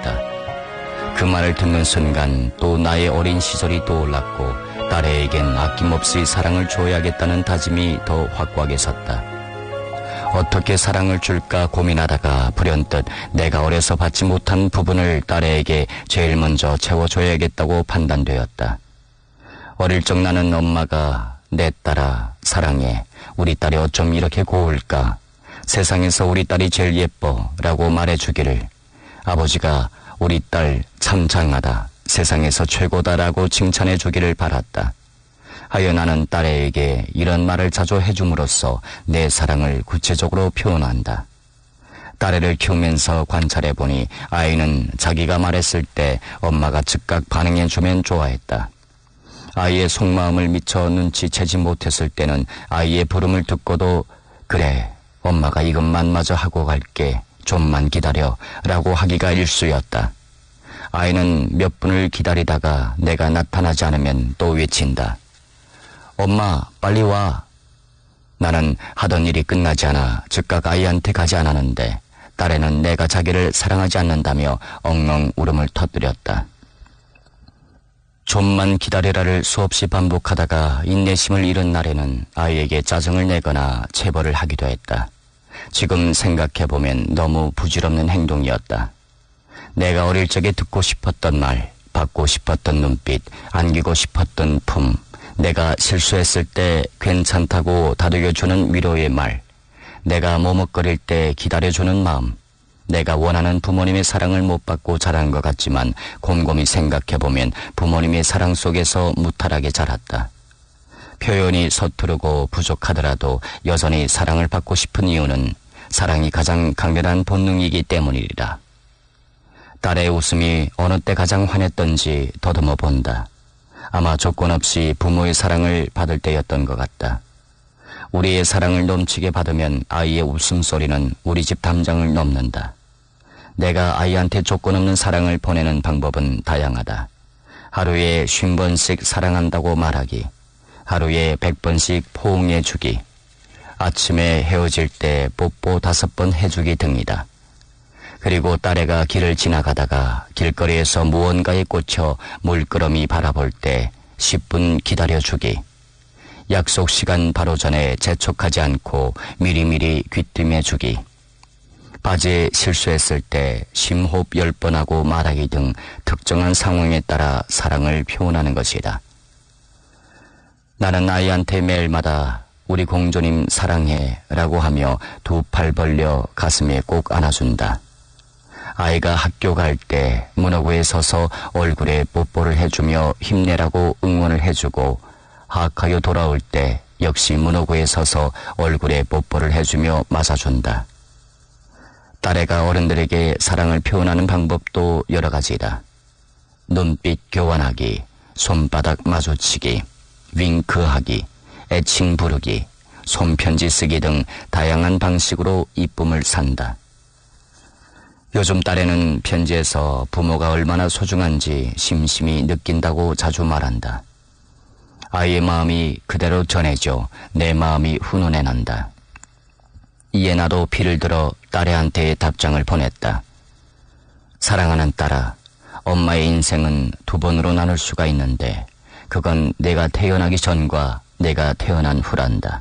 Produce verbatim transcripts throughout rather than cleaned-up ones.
되었다. 그 말을 듣는 순간 또 나의 어린 시절이 떠올랐고 딸에겐 아낌없이 사랑을 줘야겠다는 다짐이 더 확고하게 섰다. 어떻게 사랑을 줄까 고민하다가 불현듯 내가 어려서 받지 못한 부분을 딸에게 제일 먼저 채워줘야겠다고 판단되었다. 어릴 적 나는 엄마가 내 딸아 사랑해, 우리 딸이 어쩜 이렇게 고울까, 세상에서 우리 딸이 제일 예뻐 라고 말해주기를, 아버지가 우리 딸 참 장하다, 세상에서 최고다라고 칭찬해주기를 바랐다. 하여 나는 딸에게 이런 말을 자주 해줌으로써 내 사랑을 구체적으로 표현한다. 딸애를 키우면서 관찰해보니 아이는 자기가 말했을 때 엄마가 즉각 반응해주면 좋아했다. 아이의 속마음을 미처 눈치채지 못했을 때는 아이의 부름을 듣고도 그래, 엄마가 이것만 마저 하고 갈게, 좀만 기다려 라고 하기가 일쑤였다. 아이는 몇 분을 기다리다가 내가 나타나지 않으면 또 외친다. 엄마, 빨리 와. 나는 하던 일이 끝나지 않아 즉각 아이한테 가지 않았는데 딸애는 내가 자기를 사랑하지 않는다며 엉엉 울음을 터뜨렸다. 좀만 기다리라를 수없이 반복하다가 인내심을 잃은 날에는 아이에게 짜증을 내거나 체벌을 하기도 했다. 지금 생각해보면 너무 부질없는 행동이었다. 내가 어릴 적에 듣고 싶었던 말, 받고 싶었던 눈빛, 안기고 싶었던 품, 내가 실수했을 때 괜찮다고 다독여주는 위로의 말, 내가 머뭇거릴 때 기다려주는 마음, 내가 원하는 부모님의 사랑을 못 받고 자란 것 같지만 곰곰이 생각해보면 부모님의 사랑 속에서 무탈하게 자랐다. 표현이 서투르고 부족하더라도 여전히 사랑을 받고 싶은 이유는 사랑이 가장 강렬한 본능이기 때문이리라. 딸의 웃음이 어느 때 가장 환했던지 더듬어 본다. 아마 조건 없이 부모의 사랑을 받을 때였던 것 같다. 우리의 사랑을 넘치게 받으면 아이의 웃음소리는 우리 집 담장을 넘는다. 내가 아이한테 조건 없는 사랑을 보내는 방법은 다양하다. 하루에 쉰 번씩 사랑한다고 말하기, 하루에 백 번씩 포옹해주기, 아침에 헤어질 때 뽀뽀 다섯 번 해주기 등이다. 그리고 딸애가 길을 지나가다가 길거리에서 무언가에 꽂혀 물끄러미 바라볼 때 십 분 기다려주기, 약속 시간 바로 전에 재촉하지 않고 미리미리 귀띔해주기, 바지에 실수했을 때 심호흡 열 번 하고 말하기 등 특정한 상황에 따라 사랑을 표현하는 것이다. 나는 아이한테 매일마다 우리 공주님 사랑해 라고 하며 두 팔 벌려 가슴에 꼭 안아준다. 아이가 학교 갈 때 문어구에 서서 얼굴에 뽀뽀를 해주며 힘내라고 응원을 해주고, 학하여 돌아올 때 역시 문어구에 서서 얼굴에 뽀뽀를 해주며 맞아준다. 딸애가 어른들에게 사랑을 표현하는 방법도 여러 가지다. 눈빛 교환하기, 손바닥 마주치기, 윙크하기, 애칭 부르기, 손편지 쓰기 등 다양한 방식으로 이쁨을 산다. 요즘 딸애는 편지에서 부모가 얼마나 소중한지 심심히 느낀다고 자주 말한다. 아이의 마음이 그대로 전해져 내 마음이 훈훈해 난다. 이에 나도 피를 들어 딸애한테 답장을 보냈다. 사랑하는 딸아, 엄마의 인생은 두 번으로 나눌 수가 있는데 그건 내가 태어나기 전과 내가 태어난 후란다.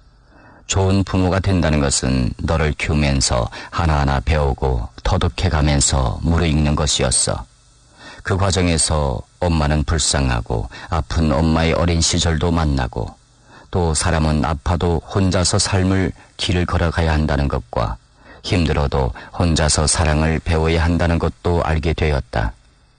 좋은 부모가 된다는 것은 너를 키우면서 하나하나 배우고 터득해가면서 무르익는 것이었어. 그 과정에서 엄마는 불쌍하고 아픈 엄마의 어린 시절도 만나고, 또 사람은 아파도 혼자서 삶을 길을 걸어가야 한다는 것과 힘들어도 혼자서 사랑을 배워야 한다는 것도 알게 되었다.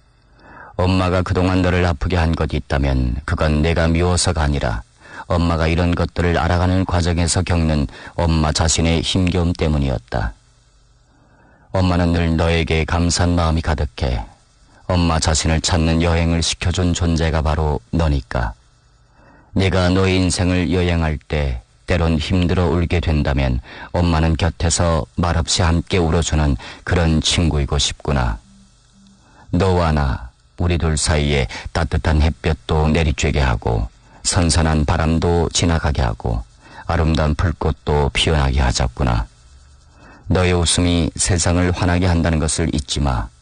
엄마가 그동안 너를 아프게 한 것이 있다면 그건 내가 미워서가 아니라 엄마가 이런 것들을 알아가는 과정에서 겪는 엄마 자신의 힘겨움 때문이었다. 엄마는 늘 너에게 감사한 마음이 가득해 엄마 자신을 찾는 여행을 시켜준 존재가 바로 너니까. 네가 너의 인생을 여행할 때 때론 힘들어 울게 된다면 엄마는 곁에서 말없이 함께 울어주는 그런 친구이고 싶구나. 너와 나, 우리 둘 사이에 따뜻한 햇볕도 내리쬐게 하고 선선한 바람도 지나가게 하고 아름다운 불꽃도 피어나게 하자꾸나. 너의 웃음이 세상을 환하게 한다는 것을 잊지 마.